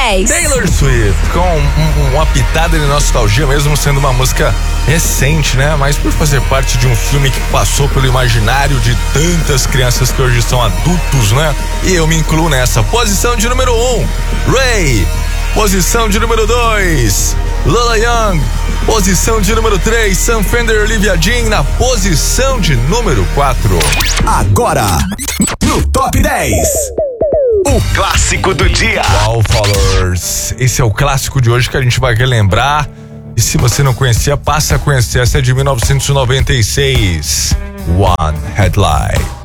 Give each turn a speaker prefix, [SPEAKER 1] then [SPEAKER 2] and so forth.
[SPEAKER 1] 10.
[SPEAKER 2] Taylor Swift, com uma pitada de nostalgia, mesmo sendo uma música recente, né? Mas por fazer parte de um filme que passou pelo imaginário de tantas crianças que hoje são adultos, né? E eu me incluo nessa. Posição de número 1, Ray. Posição de número 2, Lola Young. Posição de número 3, Sam Fender e Olivia Dean. Na posição de número 4.
[SPEAKER 3] Agora, no Top 10, o clássico do dia.
[SPEAKER 2] Wallflowers. Esse é o clássico de hoje que a gente vai relembrar. E se você não conhecia, passa a conhecer. Essa é de 1996. One Headlight.